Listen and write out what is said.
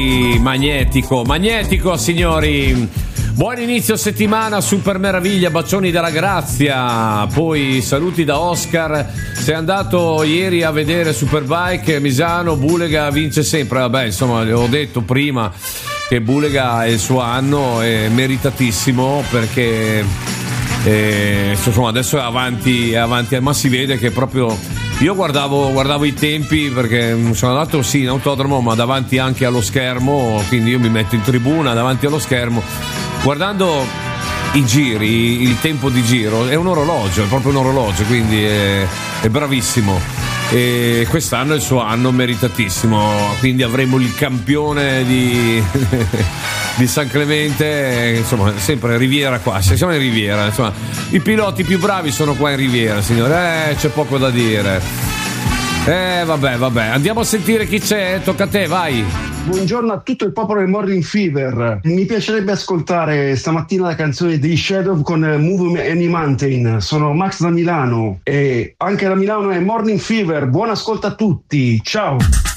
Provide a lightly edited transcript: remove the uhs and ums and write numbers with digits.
Magnetico signori. Buon inizio settimana, super meraviglia, bacioni della grazia. Poi saluti da Oscar. Sei andato ieri a vedere Superbike Misano, Bulega vince sempre. Vabbè, insomma, ho detto prima che Bulega è il suo anno, è meritatissimo perché insomma adesso è avanti, ma si vede che proprio. Io guardavo i tempi perché sono andato in autodromo ma davanti anche allo schermo, quindi io mi metto in tribuna davanti allo schermo guardando i giri, il tempo di giro è un orologio, è proprio un orologio, quindi è bravissimo e quest'anno è il suo anno meritatissimo, quindi avremo il campione di San Clemente, insomma sempre Riviera qua, siamo in Riviera, insomma i piloti più bravi sono qua in Riviera, signore, c'è poco da dire. Vabbè, andiamo a sentire chi c'è, tocca a te, vai. Buongiorno a tutto il popolo del Morning Fever. Mi piacerebbe ascoltare stamattina la canzone dei Shadow con Move Any Mountain. Sono Max da Milano e anche da Milano è Morning Fever. Buon ascolto a tutti, ciao.